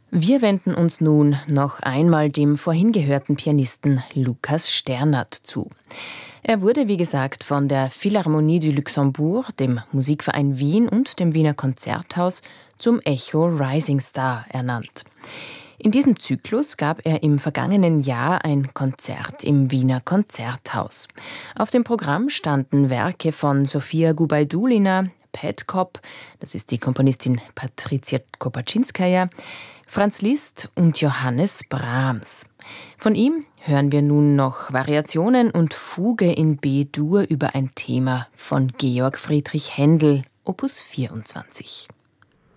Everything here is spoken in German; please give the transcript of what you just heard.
Wir wenden uns nun noch einmal dem vorhin gehörten Pianisten Lukas Sternert zu. Er wurde, wie gesagt, von der Philharmonie du Luxembourg, dem Musikverein Wien und dem Wiener Konzerthaus zum Echo Rising Star ernannt. In diesem Zyklus gab er im vergangenen Jahr ein Konzert im Wiener Konzerthaus. Auf dem Programm standen Werke von Sofia Gubajdulina, Pat Cobb, das ist die Komponistin Patricia Kopaczynskaja, Franz Liszt und Johannes Brahms. Von ihm hören wir nun noch Variationen und Fuge in B-Dur über ein Thema von Georg Friedrich Händel, Opus 24.